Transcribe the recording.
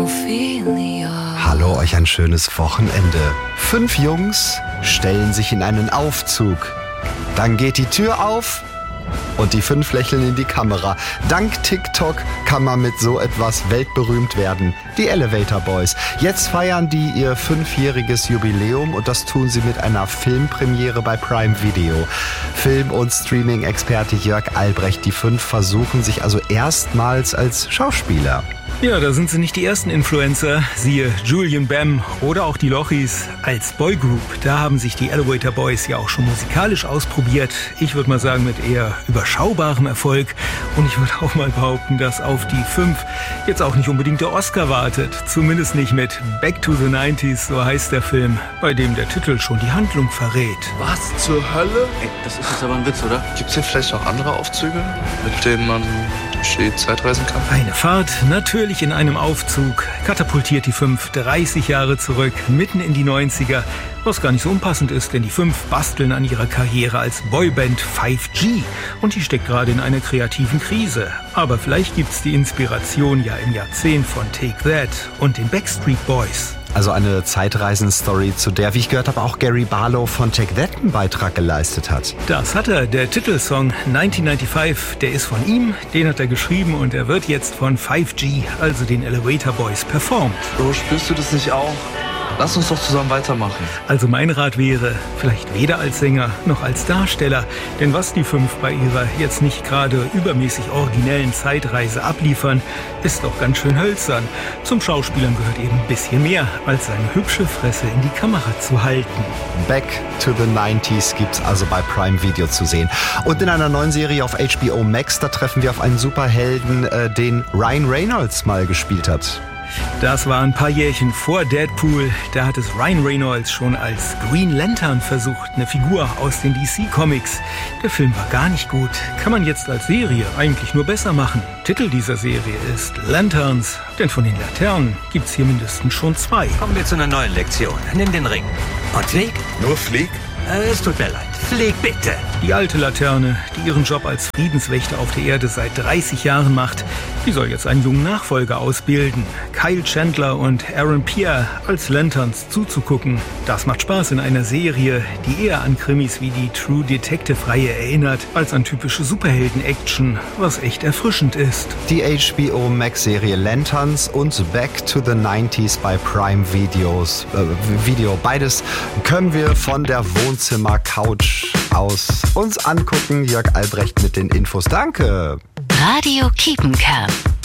Hallo, euch ein schönes Wochenende. 5 Jungs stellen sich in einen Aufzug. Dann geht die Tür auf und die 5 lächeln in die Kamera. Dank TikTok kann man mit so etwas weltberühmt werden. Die Elevator Boys. Jetzt feiern die ihr 5-jähriges Jubiläum und das tun sie mit einer Filmpremiere bei Prime Video. Film- und Streaming-Experte Jörg Albrecht. Die 5 versuchen sich also erstmals als Schauspieler. Ja, da sind sie nicht die ersten Influencer. Siehe Julian Bam oder auch die Lochis. Als Boygroup, da haben sich die Elevator Boys ja auch schon musikalisch ausprobiert. Ich würde mal sagen, mit eher überschaubarem Erfolg. Und ich würde auch mal behaupten, dass auf die 5 jetzt auch nicht unbedingt der Oscar wartet. Zumindest nicht mit Back to the 90s, so heißt der Film, bei dem der Titel schon die Handlung verrät. Was zur Hölle? Ey, das ist jetzt aber ein Witz, oder? Gibt's hier vielleicht noch andere Aufzüge, mit denen man Zeitreisen kann? Eine Fahrt, natürlich in einem Aufzug, katapultiert die 5 30 Jahre zurück, mitten in die 90er, was gar nicht so unpassend ist, denn die 5 basteln an ihrer Karriere als Boyband 5G und die steckt gerade in einer kreativen Krise. Aber vielleicht gibt's die Inspiration ja im Jahrzehnt von Take That und den Backstreet Boys. Also eine Zeitreisen-Story, zu der, wie ich gehört habe, auch Gary Barlow von Take That einen Beitrag geleistet hat. Das hat er. Der Titelsong 1995, der ist von ihm, den hat er geschrieben und er wird jetzt von 5G, also den Elevator Boys, performt. Bro, spürst du das nicht auch? Lass uns doch zusammen weitermachen. Also mein Rat wäre, vielleicht weder als Sänger noch als Darsteller. Denn was die 5 bei ihrer jetzt nicht gerade übermäßig originellen Zeitreise abliefern, ist doch ganz schön hölzern. Zum Schauspielern gehört eben ein bisschen mehr, als seine hübsche Fresse in die Kamera zu halten. Back to the 90s gibt's also bei Prime Video zu sehen. Und in einer neuen Serie auf HBO Max, da treffen wir auf einen Superhelden, den Ryan Reynolds mal gespielt hat. Das war ein paar Jährchen vor Deadpool. Da hat es Ryan Reynolds schon als Green Lantern versucht, eine Figur aus den DC-Comics. Der Film war gar nicht gut. Kann man jetzt als Serie eigentlich nur besser machen. Titel dieser Serie ist Lanterns, denn von den Laternen gibt's hier mindestens schon 2. Kommen wir zu einer neuen Lektion. Nimm den Ring. Und flieg. Nur Flieg? Es tut mir leid. Flieg bitte. Die alte Laterne, die ihren Job als Friedenswächter auf der Erde seit 30 Jahren macht, die soll jetzt einen jungen Nachfolger ausbilden. Kyle Chandler und Aaron Pierre als Lanterns zuzugucken. Das macht Spaß in einer Serie, die eher an Krimis wie die True Detective-Reihe erinnert, als an typische Superhelden-Action, was echt erfrischend ist. Die HBO Max-Serie Lanterns und Back to the 90s bei Prime Video. Beides können wir von der Wohnzimmer-Couch aus uns angucken. Jörg Albrecht mit den Infos. Danke. Radio Kiepenkerb.